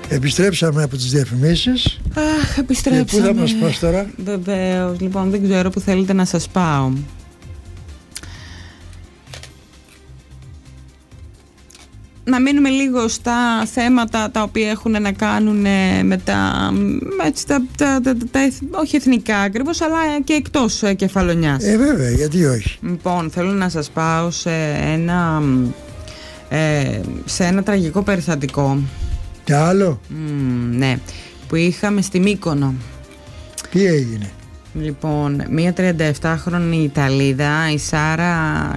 Επιστρέψαμε από τις διαφημίσεις. Αχ, επιστρέψαμε. Και πού θα μας πας τώρα? Βεβαίως, λοιπόν, δεν ξέρω που θέλετε να σας πάω. Να μείνουμε λίγο στα θέματα τα οποία έχουν να κάνουν με τα όχι εθνικά ακριβώς, αλλά και εκτός Κεφαλονιάς. Βέβαια, γιατί όχι. Λοιπόν, θέλω να σας πάω σε ένα τραγικό περιστατικό. Και άλλο? Ναι, που είχαμε στη Μύκονο. Τι έγινε? Λοιπόν, μία 37χρονη Ιταλίδα, η Σάρα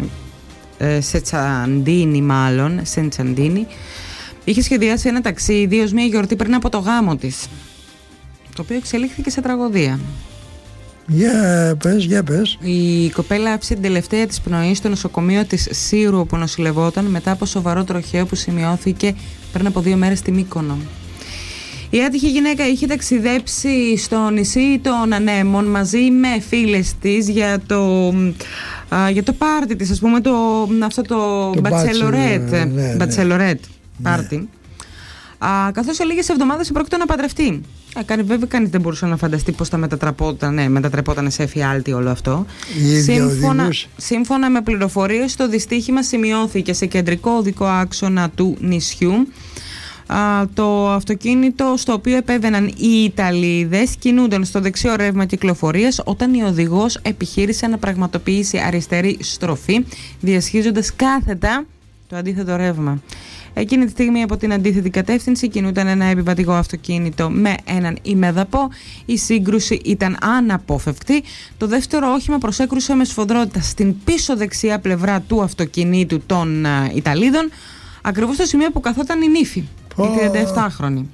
Σεντσαντίνη, είχε σχεδιάσει ένα ταξίδι ως μία γιορτή πριν από το γάμο της, το οποίο εξελίχθηκε σε τραγωδία. Για πες. Η κοπέλα άφησε την τελευταία της πνοή στο νοσοκομείο της Σύρου, όπου νοσηλευόταν μετά από σοβαρό τροχαίο που σημειώθηκε πριν από 2 μέρες στη Μύκονο. Η άτυχη γυναίκα είχε ταξιδέψει στο νησί των Ανέμων μαζί με φίλες της για το πάρτι της, ας πούμε, αυτό το μπατσελορέτ πάρτι. Καθώς σε λίγες εβδομάδες πρόκειται να παντρευτεί. Βέβαια, κανείς δεν μπορούσε να φανταστεί πώς θα μετατρεπόταν σε εφιάλτη όλο αυτό. Σύμφωνα με πληροφορίες, το δυστύχημα σημειώθηκε σε κεντρικό οδικό άξονα του νησιού. Το αυτοκίνητο στο οποίο επέβαιναν οι Ιταλίδες κινούνταν στο δεξιό ρεύμα κυκλοφορίας όταν η οδηγός επιχείρησε να πραγματοποιήσει αριστερή στροφή, διασχίζοντας κάθετα το αντίθετο ρεύμα. Εκείνη τη στιγμή από την αντίθετη κατεύθυνση κινούταν ένα επιβατικό αυτοκίνητο με έναν ημεδαπό. Η σύγκρουση ήταν αναπόφευκτη. Το δεύτερο όχημα προσέκρουσε με σφοδρότητα στην πίσω δεξιά πλευρά του αυτοκινήτου των Ιταλίδων, ακριβώς στο σημείο που καθόταν η νύφη, η 37χρονη.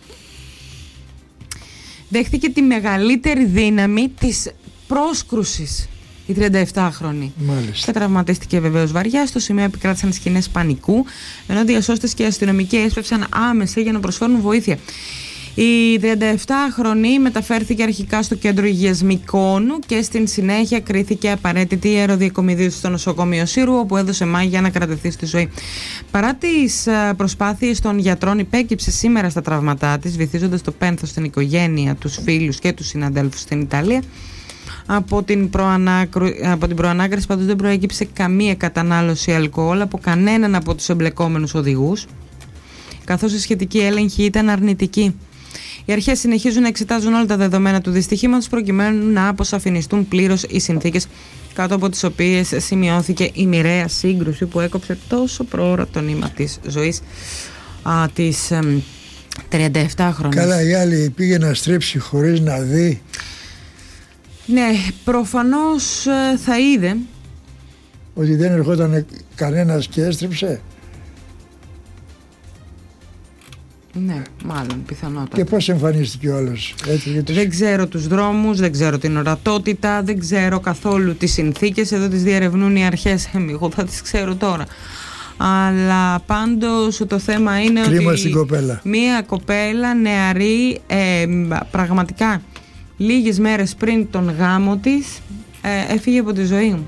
Δέχτηκε τη μεγαλύτερη δύναμη της πρόσκρουσης η 37χρονη. Και τραυματίστηκε βεβαίως βαριά. Στο σημείο επικράτησαν σκηνές πανικού, ενώ διασώστες και αστυνομικοί έσπευσαν άμεσα για να προσφέρουν βοήθεια. Η 37χρονη μεταφέρθηκε αρχικά στο κέντρο υγείας Μυκόνου και στην συνέχεια κρίθηκε απαραίτητη η αεροδιακομιδίωση στο νοσοκομείο Σύρου, όπου έδωσε μάγια να κρατηθεί στη ζωή. Παρά τις προσπάθειες των γιατρών, υπέκυψε σήμερα στα τραύματά της, βυθίζοντας το πένθος στην οικογένεια, τους φίλους και τους συναδέλφους στην Ιταλία. Από την προανάκριση πάντως δεν προέκυψε καμία κατανάλωση αλκοόλ από κανέναν από τους εμπλεκόμενους οδηγούς, καθώς η σχετική έλεγχη ήταν αρνητική. Οι αρχές συνεχίζουν να εξετάζουν όλα τα δεδομένα του δυστυχήματος προκειμένου να αποσαφινιστούν πλήρως οι συνθήκες κάτω από τις οποίες σημειώθηκε η μοιραία σύγκρουση που έκοψε τόσο προώρα το νήμα της ζωής της 37χρονης. Καλά, η άλλη πήγε να στρίψει χωρίς να δει. Ναι, προφανώς θα είδε ότι δεν ερχόταν κανένας και έστριψε. Ναι, μάλλον, πιθανότατα. Και πώς εμφανίστηκε ο άλλος? Δεν ξέρω τους δρόμους, δεν ξέρω την ορατότητα, δεν ξέρω καθόλου τις συνθήκες. Εδώ τις διερευνούν οι αρχές. Εγώ θα τις ξέρω τώρα. Αλλά πάντως το θέμα είναι κρίμα ότι στην κοπέλα. μία κοπέλα νεαρή, πραγματικά λίγες μέρες πριν τον γάμο της, έφυγε από τη ζωή.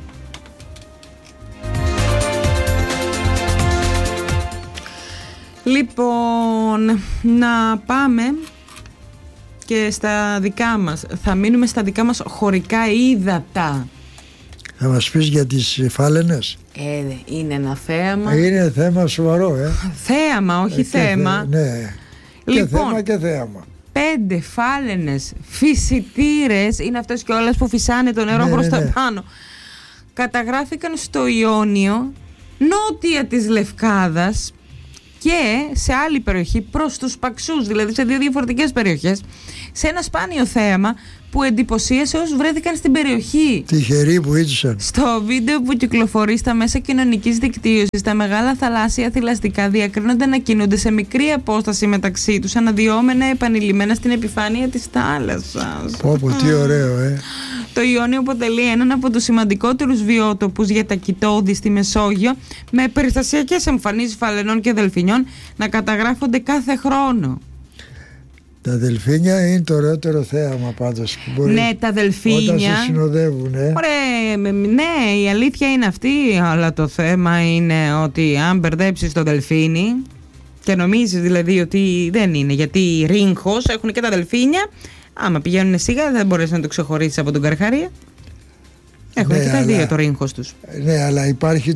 Λοιπόν, να πάμε και στα δικά μας. Θα μείνουμε στα δικά μας χωρικά ύδατα. Θα μας πεις για τις φάλαινες? Είναι ένα θέαμα. Είναι θέμα σοβαρό, Θέαμα, όχι θέμα. Ναι. Λοιπόν, και θέμα και θέαμα. 5 φάλαινες φυσιτήρες, είναι αυτές και όλες που φυσάνε το νερό προς τα πάνω, καταγράφηκαν στο Ιόνιο, νότια της Λευκάδας και σε άλλη περιοχή προς τους Παξούς, δηλαδή σε 2 διαφορετικές περιοχές, σε ένα σπάνιο θέαμα που εντυπωσίασε όσους βρέθηκαν στην περιοχή. Τυχεροί που ήτουσαν. Στο βίντεο που κυκλοφορεί στα μέσα κοινωνικής δικτύωσης, τα μεγάλα θαλάσσια θηλαστικά διακρίνονται να κινούνται σε μικρή απόσταση μεταξύ τους, αναδυόμενα επανειλημμένα στην επιφάνεια της θάλασσας. Τι ωραίο, Το Ιόνιο αποτελεί έναν από τους σημαντικότερους βιότοπους για τα κοιτώδη στη Μεσόγειο, με περιστασιακές εμφανίσεις φαλενών και δελφινιών να καταγράφονται κάθε χρόνο. Τα δελφίνια είναι το ωραιότερο θέαμα πάντως που μπορεί. Ναι, τα δελφίνια. Όταν σε συνοδεύουν, Ωραία, ναι, η αλήθεια είναι αυτή, αλλά το θέμα είναι ότι αν μπερδέψεις το δελφίνι, Και νομίζεις δηλαδή ότι δεν είναι, γιατί ρίγχος έχουν και τα δελφίνια. Άμα πηγαίνουν σιγά δεν μπορείς να το ξεχωρίσεις από τον καρχαρία. Έχουν και τα δύο το ρίγχος τους. Ναι, αλλά υπάρχει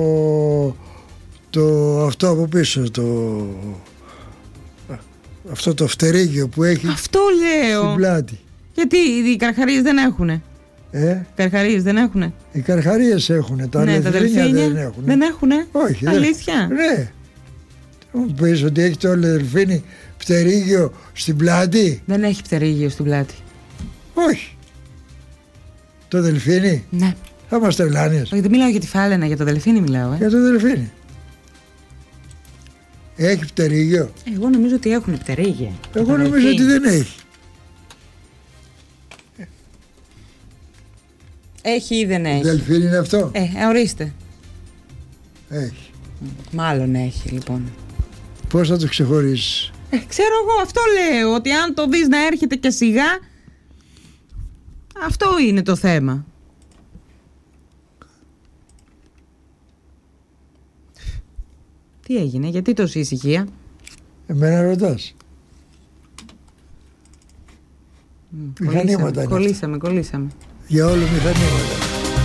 αυτό από πίσω, αυτό το φτερίγιο που έχει. Αυτό λέω. Στην πλάτη. Γιατί οι καρχαρίες δεν έχουνε. Καρχαρίες δεν έχουνε. Οι καρχαρίες έχουνε, τα δελφίνια δεν έχουνε. Δεν έχουνε. Όχι. Αλήθεια. Ναι. Μου πεις ότι έχει το δελφίνι φτερίγιο στην πλάτη. Δεν έχει φτερίγιο στην πλάτη. Όχι. Το δελφίνι. Ναι. Θα μας τρελάνεις. Όχι, δεν μιλάω για τη φάλαινα, για το δελφίνι μιλάω. Για το δελφίνι. Έχει φτερίγιο. Εγώ νομίζω ότι έχουν φτερίγια. Εγώ νομίζω ότι δεν έχει. Έχει ή δεν έχει. Δελφίνι είναι αυτό. Ορίστε. Έχει. Μάλλον έχει λοιπόν. Πώς θα το ξεχωρίσεις? Ξέρω εγώ, αυτό λέω. Ότι αν το δεις να έρχεται και σιγά, αυτό είναι το θέμα. Τι έγινε, γιατί τόση ησυχία? Εμένα ρωτάς. Μηχανήματα. Κολλήσαμε. Για όλο μηχανήματα.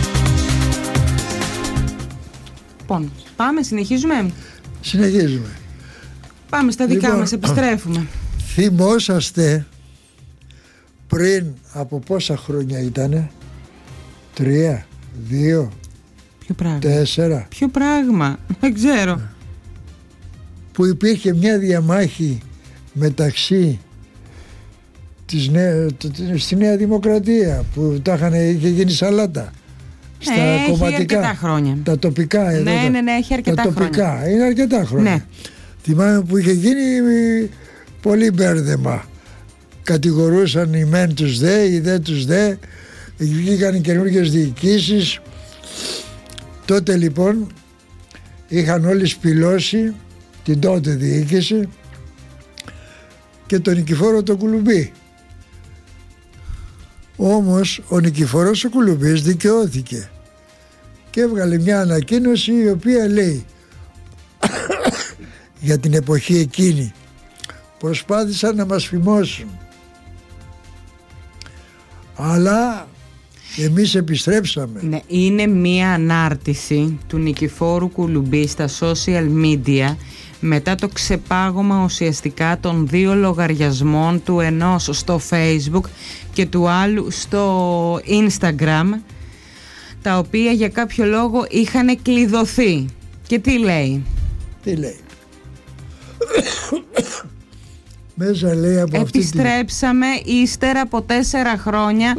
Λοιπόν, πάμε, συνεχίζουμε. Πάμε στα δικά μας, επιστρέφουμε. Θυμόσαστε πριν από πόσα χρόνια ήτανε? 3, 2, Ποιο πράγμα? 4. Ποιο πράγμα? Δεν ξέρω. Που υπήρχε μια διαμάχη μεταξύ στη Νέα Δημοκρατία, που είχε γίνει σαλάτα στα κομματικά. Έχει αρκετά χρόνια. Τα τοπικά εδώ. Ναι, έχει αρκετά χρόνια. Τα τοπικά είναι αρκετά χρόνια. Ναι. Θυμάμαι που είχε γίνει πολύ μπέρδεμα. Κατηγορούσαν οι μεν τους δε, οι δε τους δε. Βγήκαν καινούργιες διοικήσεις. Τότε λοιπόν είχαν όλοι σπηλώσει την τότε διοίκηση και τον Νικηφόρο τον Κουλουμπή. Όμως ο Νικηφόρος ο Κουλουμπής δικαιώθηκε και έβγαλε μια ανακοίνωση η οποία λέει για την εποχή εκείνη προσπάθησαν να μας φημώσουν, αλλά εμείς επιστρέψαμε. Ναι, είναι μια ανάρτηση του Νικηφόρου Κουλουμπή στα social media μετά το ξεπάγωμα ουσιαστικά των δύο λογαριασμών, του ενός στο Facebook και του άλλου στο Instagram, τα οποία για κάποιο λόγο είχαν κλειδωθεί. Και τι λέει? Μέσα λέει από επιστρέψαμε ύστερα από 4 χρόνια.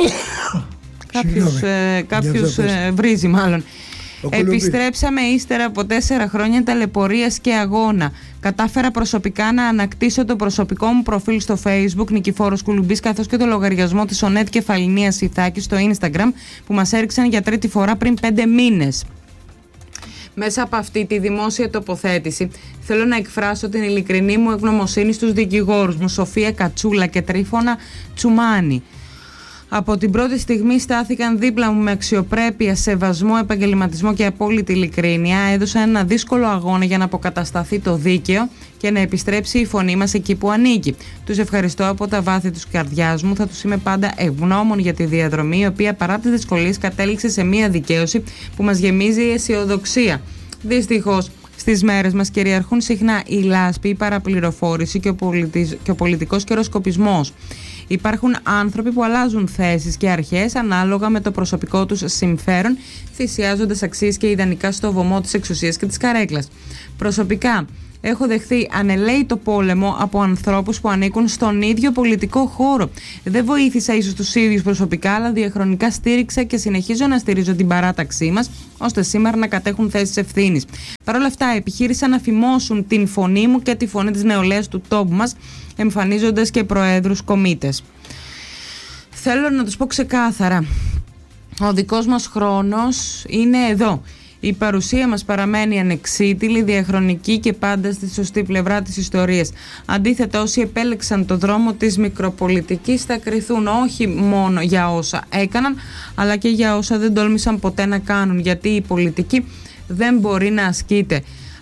Κάποιος βρίζει μάλλον. Επιστρέψαμε ύστερα από 4 χρόνια ταλαιπωρίας και αγώνα. Κατάφερα προσωπικά να ανακτήσω το προσωπικό μου προφίλ στο Facebook Νικηφόρος Κουλουμπής, καθώς και το λογαριασμό της Ονέτ Κεφαληνίας Ιθάκη στο Instagram, που μας έριξαν για 3η φορά πριν 5 μήνες. Μέσα από αυτή τη δημόσια τοποθέτηση θέλω να εκφράσω την ειλικρινή μου ευγνωμοσύνη στους δικηγόρους μου Σοφία Κατσούλα και Τρίφωνα Τσουμάνη. Από την πρώτη στιγμή στάθηκαν δίπλα μου με αξιοπρέπεια, σεβασμό, επαγγελματισμό και απόλυτη ειλικρίνεια. Έδωσαν ένα δύσκολο αγώνα για να αποκατασταθεί το δίκαιο και να επιστρέψει η φωνή μας εκεί που ανήκει. Τους ευχαριστώ από τα βάθη της καρδιάς μου. Θα τους είμαι πάντα ευγνώμων για τη διαδρομή, η οποία παρά τις δυσκολίες κατέληξε σε μια δικαίωση που μας γεμίζει η αισιοδοξία. Δυστυχώς, στις μέρες μας κυριαρχούν συχνά η λάσπη, η παραπληροφόρηση και ο πολιτικός καιροσκοπισμός. Υπάρχουν άνθρωποι που αλλάζουν θέσεις και αρχές ανάλογα με το προσωπικό τους συμφέρον, θυσιάζοντας αξίες και ιδανικά στο βωμό της εξουσίας και της καρέκλας. Προσωπικά, έχω δεχθεί ανελαίητο πόλεμο από ανθρώπους που ανήκουν στον ίδιο πολιτικό χώρο. Δεν βοήθησα ίσως τους ίδιους προσωπικά, αλλά διαχρονικά στήριξα και συνεχίζω να στηρίζω την παράταξή μας, ώστε σήμερα να κατέχουν θέσεις ευθύνης. Παρ' όλα αυτά, επιχείρησαν να φημώσουν την φωνή μου και τη φωνή της νεολαίας του τόπου μας, εμφανίζοντας και προέδρους κομίτες. Θέλω να τους πω ξεκάθαρα, ο δικός μας χρόνος είναι εδώ. Η παρουσία μας παραμένει ανεξίτηλη, διαχρονική και πάντα στη σωστή πλευρά της ιστορίας. Αντίθετα, όσοι επέλεξαν το δρόμο της μικροπολιτικής θα κριθούν όχι μόνο για όσα έκαναν, αλλά και για όσα δεν τόλμησαν ποτέ να κάνουν, γιατί η πολιτική δεν μπορεί να ασκείται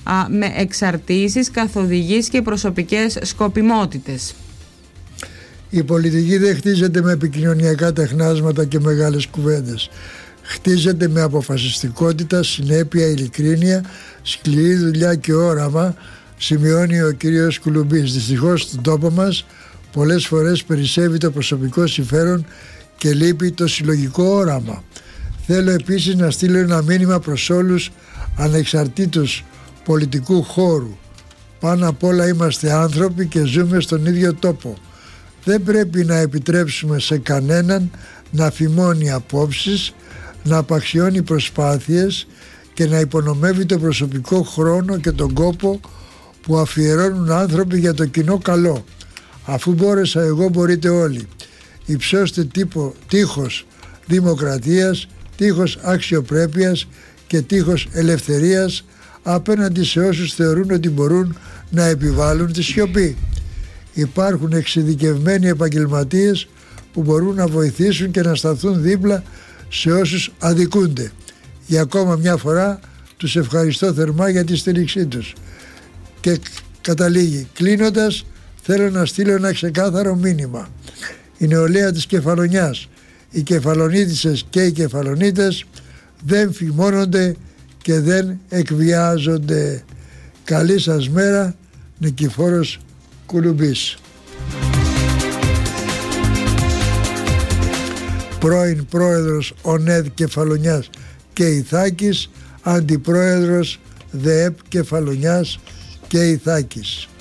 με εξαρτήσεις, καθοδηγείς και προσωπικές σκοπιμότητες. Η πολιτική δεν χτίζεται με επικοινωνιακά τεχνάσματα και μεγάλες κουβέντες. Χτίζεται με αποφασιστικότητα, συνέπεια, ειλικρίνεια, σκληρή δουλειά και όραμα, σημειώνει ο κύριος Κουλουμπής. Δυστυχώς στον τόπο μας πολλές φορές περισσεύει το προσωπικό συμφέρον και λείπει το συλλογικό όραμα. Θέλω επίσης να στείλω ένα μήνυμα προς όλους ανεξαρτήτως πολιτικού χώρου. Πάνω απ' όλα είμαστε άνθρωποι και ζούμε στον ίδιο τόπο. Δεν πρέπει να επιτρέψουμε σε κανέναν να φημώνει απόψεις, να απαξιώνει προσπάθειες και να υπονομεύει το προσωπικό χρόνο και τον κόπο που αφιερώνουν άνθρωποι για το κοινό καλό. Αφού μπόρεσα εγώ, μπορείτε όλοι. Υψώστε τείχος δημοκρατίας, τείχος αξιοπρέπειας και τείχος ελευθερίας απέναντι σε όσους θεωρούν ότι μπορούν να επιβάλλουν τη σιωπή. Υπάρχουν εξειδικευμένοι επαγγελματίες που μπορούν να βοηθήσουν και να σταθούν δίπλα σε όσους αδικούνται. Για ακόμα μια φορά τους ευχαριστώ θερμά για τη στήριξή τους. Και καταλήγει, κλείνοντας, θέλω να στείλω ένα ξεκάθαρο μήνυμα. Η νεολαία της Κεφαλονιάς, οι Κεφαλονίτισσες και οι Κεφαλονίτες δεν φημώνονται και δεν εκβιάζονται. Καλή σας μέρα, Νικηφόρος Κουλουμπής. Πρώην πρόεδρος ΟΝΕΔ Κεφαλονιάς και Ιθάκης, αντιπρόεδρος ΔΕΕΠ Κεφαλονιάς και Ιθάκης.